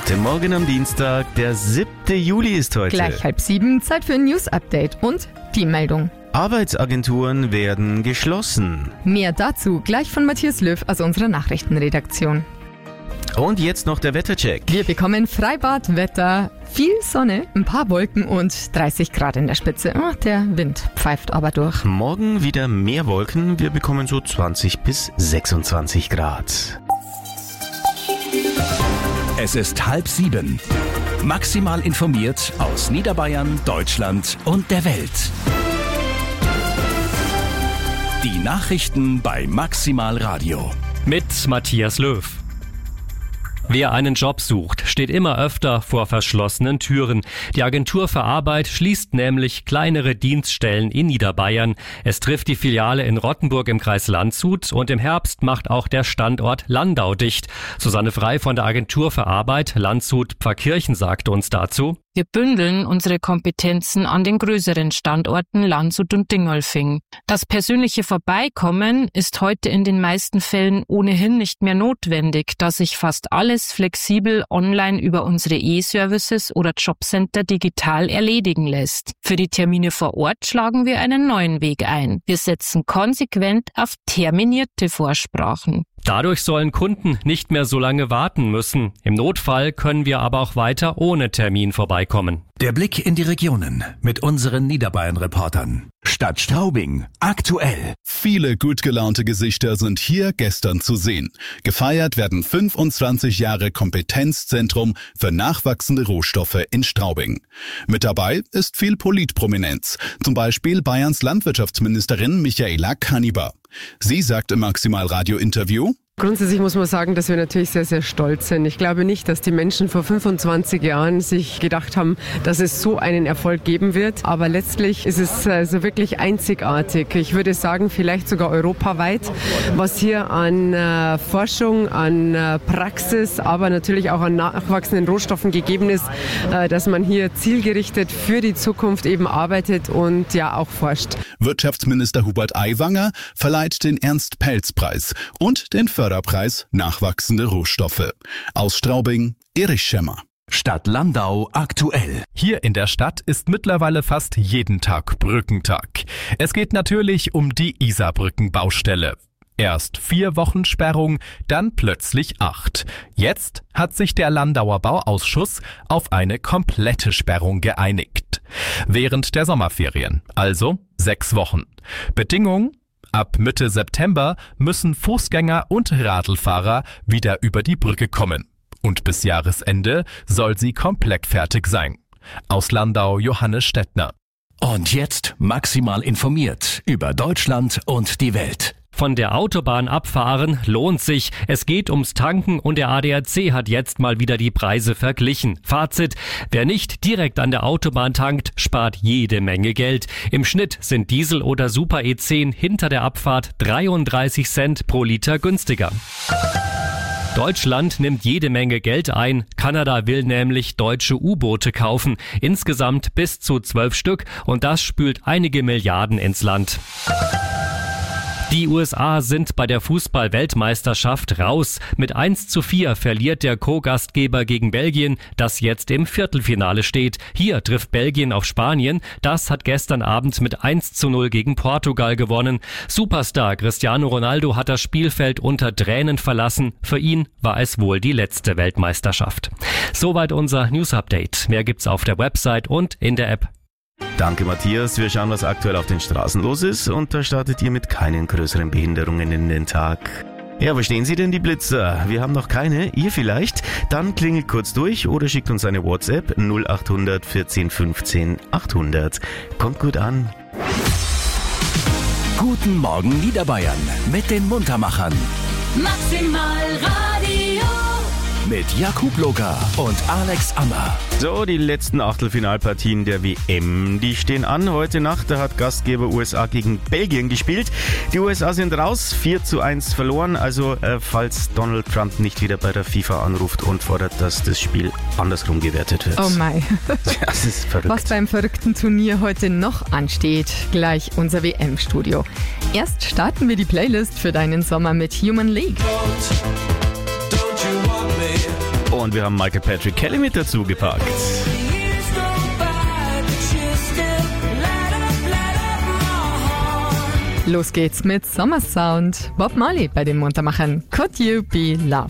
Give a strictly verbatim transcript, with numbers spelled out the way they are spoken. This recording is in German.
Guten Morgen am Dienstag, der siebte Juli ist heute. Gleich halb sieben, Zeit für ein News-Update und die Meldung. Arbeitsagenturen werden geschlossen. Mehr dazu gleich von Matthias Löw aus unserer Nachrichtenredaktion. Und jetzt noch der Wettercheck. Wir bekommen Freibadwetter, viel Sonne, ein paar Wolken und dreißig Grad in der Spitze. Oh, der Wind pfeift aber durch. Morgen wieder mehr Wolken, wir bekommen so zwanzig bis sechsundzwanzig Grad. Es ist halb sieben. Maximal informiert aus Niederbayern, Deutschland und der Welt. Die Nachrichten bei Maximal Radio. Mit Matthias Löw. Wer einen Job sucht, steht immer öfter vor verschlossenen Türen. Die Agentur für Arbeit schließt nämlich kleinere Dienststellen in Niederbayern. Es trifft die Filiale in Rottenburg im Kreis Landshut und im Herbst macht auch der Standort Landau dicht. Susanne Frei von der Agentur für Arbeit Landshut-Pfarrkirchen sagte uns dazu: Wir bündeln unsere Kompetenzen an den größeren Standorten Landshut und Dingolfing. Das persönliche Vorbeikommen ist heute in den meisten Fällen ohnehin nicht mehr notwendig, da sich fast alles flexibel online über unsere E-Services oder Jobcenter digital erledigen lässt. Für die Termine vor Ort schlagen wir einen neuen Weg ein. Wir setzen konsequent auf terminierte Vorsprachen. Dadurch sollen Kunden nicht mehr so lange warten müssen. Im Notfall können wir aber auch weiter ohne Termin vorbeikommen. Der Blick in die Regionen mit unseren Niederbayern-Reportern. Stadt Straubing, aktuell. Viele gut gelaunte Gesichter sind hier gestern zu sehen. Gefeiert werden fünfundzwanzig Jahre Kompetenzzentrum für nachwachsende Rohstoffe in Straubing. Mit dabei ist viel Politprominenz, zum Beispiel Bayerns Landwirtschaftsministerin Michaela Kanniber. Sie sagt im Maximal-Radio-Interview: Grundsätzlich muss man sagen, dass wir natürlich sehr, sehr stolz sind. Ich glaube nicht, dass die Menschen vor fünfundzwanzig Jahren sich gedacht haben, dass es so einen Erfolg geben wird. Aber letztlich ist es also wirklich einzigartig. Ich würde sagen, vielleicht sogar europaweit, was hier an äh, Forschung, an äh, Praxis, aber natürlich auch an nachwachsenden Rohstoffen gegeben ist, äh, dass man hier zielgerichtet für die Zukunft eben arbeitet und ja auch forscht. Wirtschaftsminister Hubert Aiwanger verleiht den Ernst-Pelz-Preis und den Förderpreis Nachwachsende Rohstoffe. Aus Straubing, Erich Schemmer. Stadt Landau aktuell. Hier in der Stadt ist mittlerweile fast jeden Tag Brückentag. Es geht natürlich um die Isarbrückenbaustelle. Erst vier Wochen Sperrung, dann plötzlich acht. Jetzt hat sich der Landauer Bauausschuss auf eine komplette Sperrung geeinigt. Während der Sommerferien, also sechs Wochen. Bedingung: ab Mitte September müssen Fußgänger und Radlfahrer wieder über die Brücke kommen. Und bis Jahresende soll sie komplett fertig sein. Aus Landau Johannes Stettner. Und jetzt maximal informiert über Deutschland und die Welt. Von der Autobahn abfahren lohnt sich. Es geht ums Tanken und der A D A C hat jetzt mal wieder die Preise verglichen. Fazit: Wer nicht direkt an der Autobahn tankt, spart jede Menge Geld. Im Schnitt sind Diesel oder Super E zehn hinter der Abfahrt dreiunddreißig Cent pro Liter günstiger. Deutschland nimmt jede Menge Geld ein. Kanada will nämlich deutsche U-Boote kaufen. Insgesamt bis zu zwölf Stück und das spült einige Milliarden ins Land. Die U S A sind bei der Fußball-Weltmeisterschaft raus. Mit eins zu vier verliert der Co-Gastgeber gegen Belgien, das jetzt im Viertelfinale steht. Hier trifft Belgien auf Spanien. Das hat gestern Abend mit eins zu null gegen Portugal gewonnen. Superstar Cristiano Ronaldo hat das Spielfeld unter Tränen verlassen. Für ihn war es wohl die letzte Weltmeisterschaft. Soweit unser News-Update. Mehr gibt's auf der Website und in der App. Danke Matthias, wir schauen, was aktuell auf den Straßen los ist und da startet ihr mit keinen größeren Behinderungen in den Tag. Ja, wo stehen Sie denn, die Blitzer? Wir haben noch keine, ihr vielleicht? Dann klingelt kurz durch oder schickt uns eine WhatsApp null acht hundert vierzehn fünfzehn achthundert. Kommt gut an. Guten Morgen Niederbayern mit den Muntermachern. Maximal Radio. Mit Jakub Locker und Alex Ammer. So, die letzten Achtelfinalpartien der W M, die stehen an. Heute Nacht, da hat Gastgeber U S A gegen Belgien gespielt. Die U S A sind raus, vier zu eins verloren. Also, äh, falls Donald Trump nicht wieder bei der FIFA anruft und fordert, dass das Spiel andersrum gewertet wird. Oh mein. Das ist verrückt. Was beim verrückten Turnier heute noch ansteht, gleich unser W M-Studio. Erst starten wir die Playlist für deinen Sommer mit Human League. und wir haben Michael Patrick Kelly mit dazu gepackt. Los geht's mit Sommersound. Bob Marley bei den Muntermachern. Could You Be Loved?